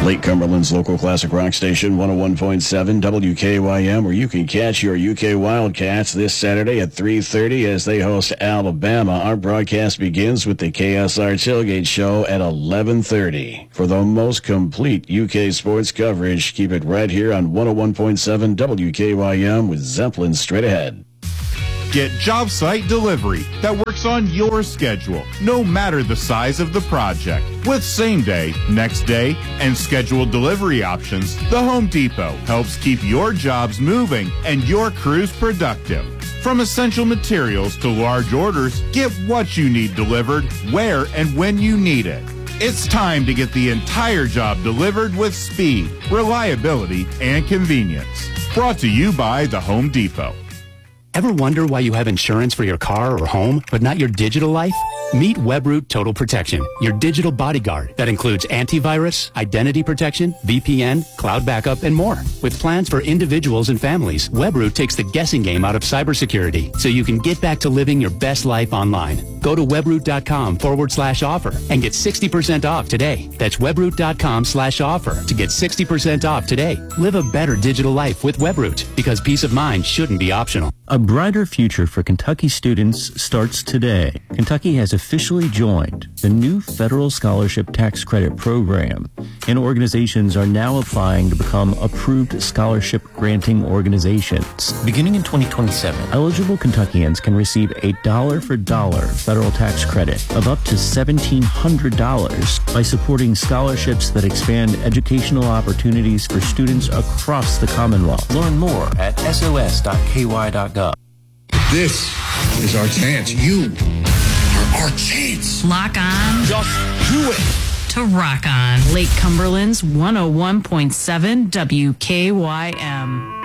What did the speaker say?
Lake Cumberland's local classic rock station, 101.7 WKYM, where you can catch your UK Wildcats this Saturday at 3:30 as they host Alabama. Our broadcast begins with the KSR Tailgate Show at 11:30. For the most complete UK sports coverage, keep it right here on 101.7 WKYM with Zeppelin straight ahead. Get job site delivery that works on your schedule, no matter the size of the project. With same day, next day, and scheduled delivery options, the Home Depot helps keep your jobs moving and your crews productive. From essential materials to large orders, get what you need delivered, where and when you need it. It's time to get the entire job delivered with speed, reliability, and convenience. Brought to you by the Home Depot. Ever wonder why you have insurance for your car or home, but not your digital life? Meet WebRoot Total Protection, your digital bodyguard that includes antivirus, identity protection, VPN, cloud backup, and more. With plans for individuals and families, WebRoot takes the guessing game out of cybersecurity so you can get back to living your best life online. Go to webroot.com/offer and get 60% off today. That's webroot.com/offer to get 60% off today. Live a better digital life with WebRoot because peace of mind shouldn't be optional. A brighter future for Kentucky students starts today. Kentucky has officially joined the new federal scholarship tax credit program, and organizations are now applying to become approved scholarship granting organizations. Beginning in 2027, eligible Kentuckians can receive a dollar-for-dollar federal tax credit of up to $1,700 by supporting scholarships that expand educational opportunities for students across the Commonwealth. Learn more at sos.ky.gov. This is our chance. You are our chance. Lock on. Just do it. To rock on. Lake Cumberland's 101.7 WKYM.